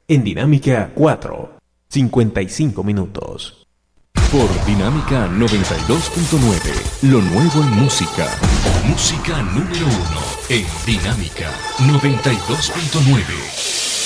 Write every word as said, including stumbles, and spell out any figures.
En Dinámica cuatro, cincuenta y cinco minutos. Por Dinámica noventa y dos punto nueve, lo nuevo en música. Música número uno en Dinámica noventa y dos punto nueve.